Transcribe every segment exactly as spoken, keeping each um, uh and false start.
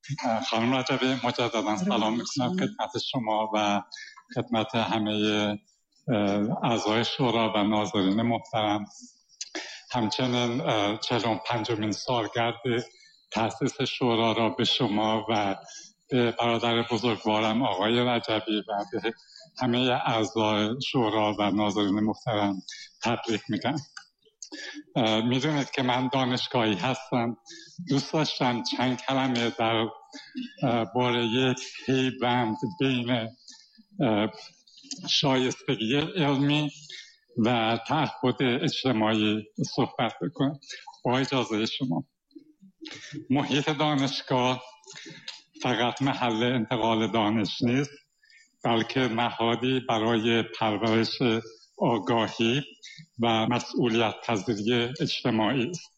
خانم رجبی مجددا سلام میکنم خدمت شما و خدمت همه اعضای شورا و ناظرین محترم. همچنین چهل و پنجمین سالگرد تأسیس شورا را به شما و به برادر بزرگوارم آقای رجبی و به همه اعضای شورا و ناظرین محترم تبریک میگم. میدونید که من دانشگاهی هستم. دوست داشتم چند کلمه در باره یک پیوند بین شایستگی علمی و تعهد اجتماعی صحبت بکنم. با اجازه شما، محیط دانشگاه فقط محل انتقال دانش نیست، بلکه نهادی برای پرورش آگاهی و مسئولیت پذیری اجتماعی است.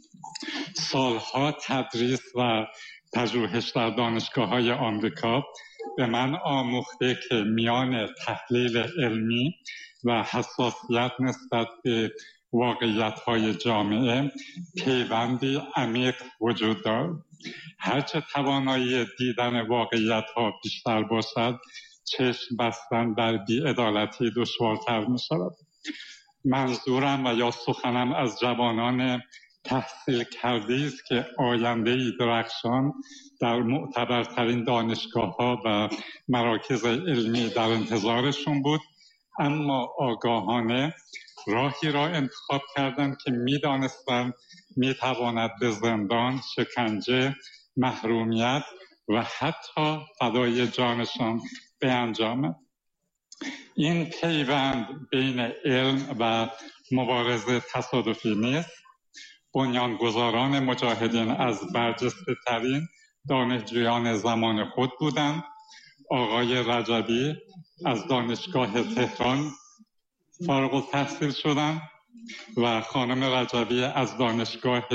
سالها تدریس و پژوهش در دانشگاه‌های آمریکا به من آموخته که میان تحلیل علمی و حساسیت نسبت به واقعیت‌های جامعه پیوندی عمیق وجود دارد. هرچه توانایی دیدن واقعیت‌ها بیشتر باشد، چشم بستن بر بی‌عدالتی دشوارتر می‌شود. منظورم و یا سخنم از جوانان تحصیل کرده است که آینده‌ای درخشان در معتبرترین دانشگاه‌ها و مراکز علمی در انتظارشون بود، اما آگاهانه راهی را انتخاب کردند که می‌دانستند می‌تواند به زندان، شکنجه، محرومیت و حتی فدای جانشان بیانجامد. این پیوند بین علم و مبارزه تصادفی نیست. بنیانگذاران مجاهدین از برجسته ترین دانشجویان زمان خود بودند. آقای رجبی از دانشگاه تهران فارغ التحصیل شدند و خانم رجبی از دانشگاه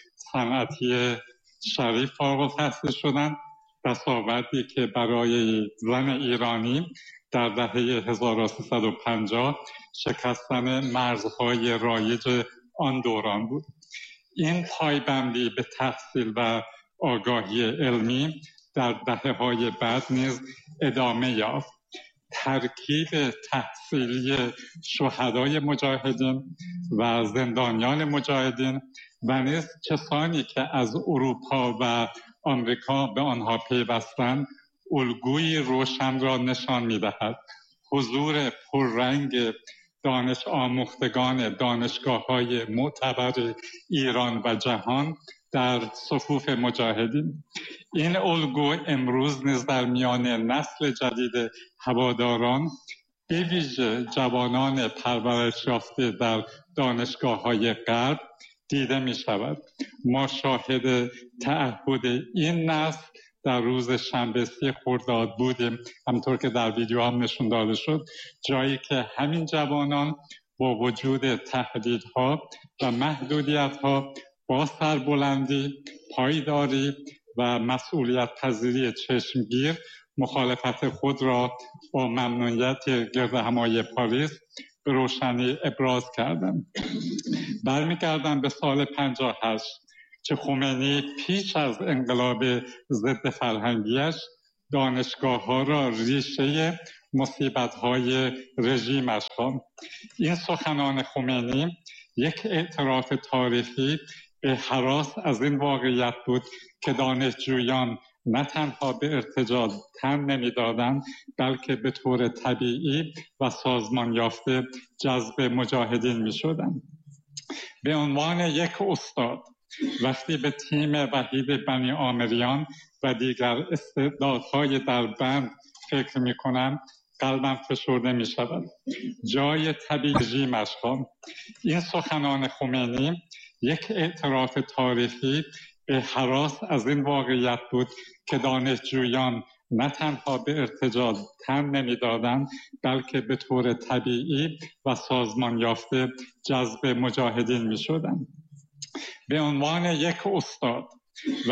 صنعتی شریف فارغ التحصیل شدند. دستاوردی که برای زن ایرانی در دهه هزار و سیصد و پنجاه شکستن مرزهای رایج آن دوران بود. این پایبندی به تحصیل و آگاهی علمی در دهه‌های بعد نیز ادامه یافت. ترکیب تحصیلی شهدای مجاهدین و زندانیان مجاهدین و نیز کسانی که از اروپا و آمریکا به آنها پیوستند الگویی روشن را نشان می‌دهد. حضور پررنگ دانش آموختگان دانشگاه‌های معتبر ایران و جهان در صفوف مجاهدین، این الگو امروز نیز در میان نسل جدید هواداران به ویژه جوانان پرورش یافته در دانشگاه‌های غرب دیده می‌شود. ما شاهد تعهد این نسل در روز شنبه سی خرداد بودیم، همطور که در ویدیو هم نشون داده شد، جایی که همین جوانان با وجود تهدیدها و محدودیت‌ها با سربلندی، پایداری و مسئولیت پذیری چشمگیر مخالفت خود را با ممنوعیت گردهمایی پاریس به روشنی ابراز کردند. برمیگردم به سال پنجاه و هشت که خمینی پیش از انقلاب ضد فرهنگیش دانشگاه‌ها را ریشه مصیبت‌های رژیمش خواند. این سخنان خمینی یک اعتراف تاریخی به هراس از این واقعیت بود که دانشجویان نه تنها به ارتجاع تن نمی‌دادند، بلکه به طور طبیعی و سازمان یافته جذب مجاهدین می‌شدند. به عنوان یک استاد وقتی به تیم وحید بنی عامریان و دیگر استعدادهای در بند فکر می‌کنم، قلبم فشرده می‌شود. جای طبیعی رژیمش خواند. این سخنان خمینی یک اعتراف تاریخی به هراس از این واقعیت بود که دانشجویان نه تنها به ارتجاع تن نمی‌دادند، بلکه به طور طبیعی و سازمان یافته جذب مجاهدین می‌شدند. به عنوان یک استاد